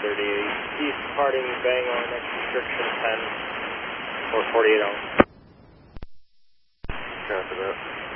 East departing Bangor, next restriction 10, 448 on. Copy that.